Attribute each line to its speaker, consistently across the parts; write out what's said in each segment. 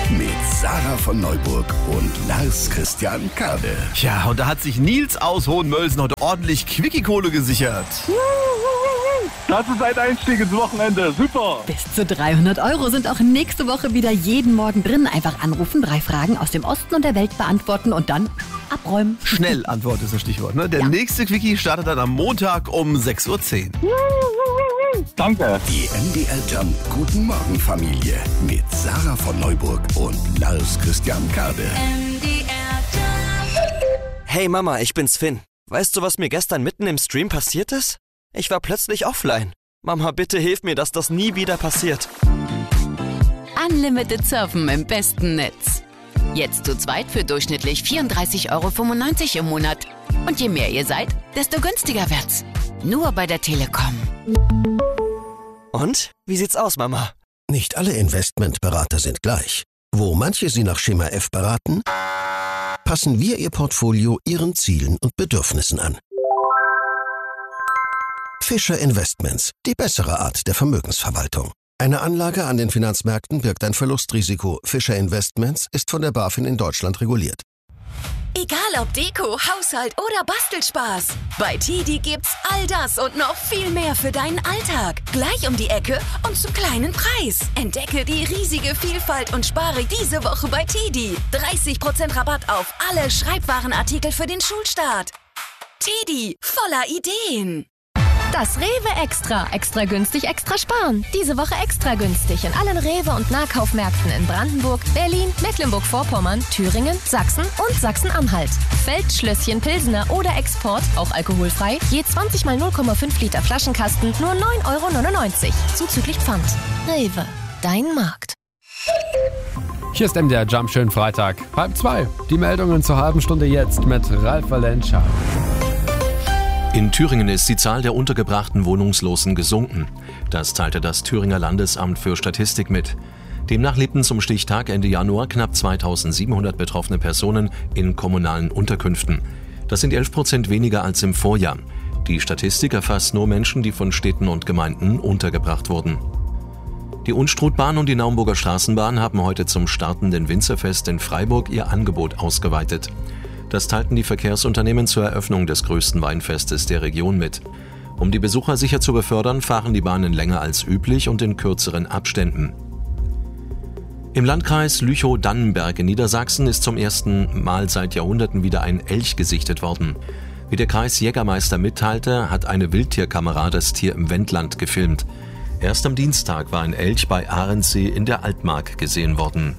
Speaker 1: mit Sarah von Neuburg und Lars Christian Kade.
Speaker 2: Ja, und da hat sich Nils aus Hohenmölsen heute ordentlich Quickie-Kohle gesichert.
Speaker 3: Das ist ein Einstieg ins Wochenende. Super.
Speaker 4: Bis zu 300 € sind auch nächste Woche wieder jeden Morgen drin. Einfach anrufen, 3 Fragen aus dem Osten und der Welt beantworten und dann abräumen.
Speaker 2: Schnell Antwort ist das Stichwort, ne? Der nächste Quickie startet dann am Montag um 6:10 Uhr.
Speaker 3: Danke.
Speaker 1: Die MDR Jump Guten Morgen Familie mit Sarah von Neuburg und Lars Christian Kade.
Speaker 5: Hey Mama, ich bin's Finn. Weißt du, was mir gestern mitten im Stream passiert ist? Ich war plötzlich offline. Mama, bitte hilf mir, dass das nie wieder passiert.
Speaker 6: Unlimited Surfen im besten Netz. Jetzt zu zweit für durchschnittlich 34,95 € im Monat. Und je mehr ihr seid, desto günstiger wird's. Nur bei der Telekom.
Speaker 5: Und? Wie sieht's aus, Mama?
Speaker 7: Nicht alle Investmentberater sind gleich. Wo manche Sie nach Schema F beraten, passen wir Ihr Portfolio Ihren Zielen und Bedürfnissen an. Fischer Investments, die bessere Art der Vermögensverwaltung. Eine Anlage an den Finanzmärkten birgt ein Verlustrisiko. Fischer Investments ist von der BaFin in Deutschland reguliert.
Speaker 6: Egal ob Deko, Haushalt oder Bastelspaß. Bei TiDi gibt's all das und noch viel mehr für deinen Alltag. Gleich um die Ecke und zum kleinen Preis. Entdecke die riesige Vielfalt und spare diese Woche bei TiDi. 30% Rabatt auf alle Schreibwarenartikel für den Schulstart. TiDi, voller Ideen.
Speaker 8: Das Rewe Extra. Extra günstig, extra sparen. Diese Woche extra günstig in allen Rewe- und Nahkaufmärkten in Brandenburg, Berlin, Mecklenburg-Vorpommern, Thüringen, Sachsen und Sachsen-Anhalt. Feldschlösschen, Pilsener oder Export, auch alkoholfrei, je 20 mal 0,5 Liter Flaschenkasten, nur 9,99 €. Zuzüglich Pfand. Rewe, dein Markt.
Speaker 9: Hier ist MDR Jump, schönen Freitag. 1:30. Die Meldungen zur halben Stunde jetzt mit Ralf Valentscha.
Speaker 10: In Thüringen ist die Zahl der untergebrachten Wohnungslosen gesunken. Das teilte das Thüringer Landesamt für Statistik mit. Demnach lebten zum Stichtag Ende Januar knapp 2700 betroffene Personen in kommunalen Unterkünften. Das sind 11% weniger als im Vorjahr. Die Statistik erfasst nur Menschen, die von Städten und Gemeinden untergebracht wurden. Die Unstrutbahn und die Naumburger Straßenbahn haben heute zum startenden Winzerfest in Freiburg ihr Angebot ausgeweitet. Das teilten die Verkehrsunternehmen zur Eröffnung des größten Weinfestes der Region mit. Um die Besucher sicher zu befördern, fahren die Bahnen länger als üblich und in kürzeren Abständen. Im Landkreis Lüchow-Dannenberg in Niedersachsen ist zum ersten Mal seit Jahrhunderten wieder ein Elch gesichtet worden. Wie der Kreisjägermeister mitteilte, hat eine Wildtierkamera das Tier im Wendland gefilmt. Erst am Dienstag war ein Elch bei Ahrensee in der Altmark gesehen worden.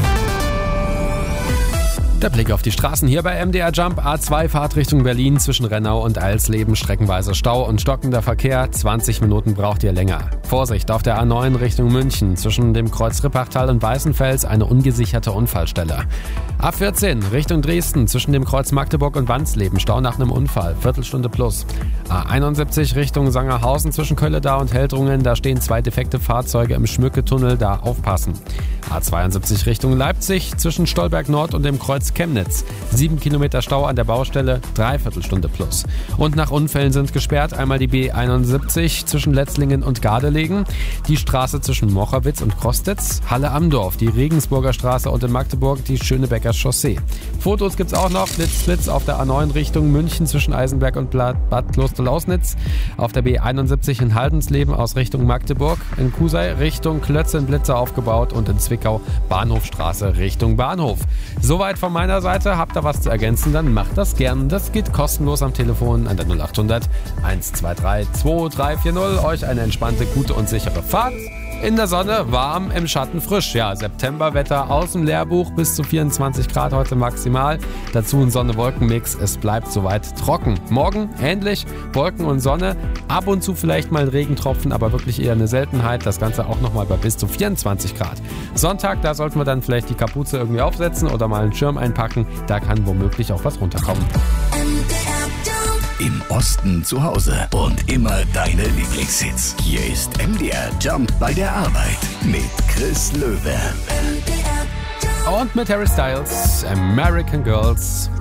Speaker 9: Der Blick auf die Straßen hier bei MDR Jump. A2 Fahrt Richtung Berlin zwischen Rennau und Eilsleben. Streckenweise Stau und stockender Verkehr. 20 Minuten braucht ihr länger. Vorsicht auf der A9 Richtung München. Zwischen dem Kreuz Rippachtal und Weißenfels eine ungesicherte Unfallstelle. A14 Richtung Dresden. Zwischen dem Kreuz Magdeburg und Wansleben. Stau nach einem Unfall. Viertelstunde plus. A71 Richtung Sangerhausen zwischen Kölledau und Heldrungen. Da stehen 2 defekte Fahrzeuge im Schmücketunnel. Da aufpassen. A72 Richtung Leipzig. Zwischen Stolberg Nord und dem Kreuz Chemnitz. 7 Kilometer Stau an der Baustelle, 3/4 plus. Und nach Unfällen sind gesperrt einmal die B71 zwischen Letzlingen und Gardelegen, die Straße zwischen Mochowitz und Krostitz, Halle-Amdorf, die Regensburger Straße und in Magdeburg die Schönebecker Chaussee. Fotos gibt's auch noch, Blitz auf der A9 Richtung München zwischen Eisenberg und Bad Klosterlausnitz, auf der B71 in Haldensleben aus Richtung Magdeburg, in Kusei Richtung Klötzen Blitzer aufgebaut und in Zwickau Bahnhofstraße Richtung Bahnhof. Soweit von meiner Seite. Habt ihr was zu ergänzen, dann macht das gern. Das geht kostenlos am Telefon an der 0800 123 2340. Euch eine entspannte, gute und sichere Fahrt. In der Sonne, warm, im Schatten frisch. Ja, Septemberwetter aus dem Lehrbuch, bis zu 24 Grad heute maximal. Dazu ein Sonne-Wolken-Mix. Es bleibt soweit trocken. Morgen ähnlich, Wolken und Sonne. Ab und zu vielleicht mal ein Regentropfen, aber wirklich eher eine Seltenheit. Das Ganze auch nochmal bei bis zu 24 Grad. Sonntag, da sollten wir dann vielleicht die Kapuze irgendwie aufsetzen oder mal einen Schirm einpacken. Da kann womöglich auch was runterkommen.
Speaker 1: Im Osten zu Hause und immer deine Lieblingshits. Hier ist MDR Jump bei der Arbeit mit Chris Löwe.
Speaker 9: Und mit Harry Styles, American Girls.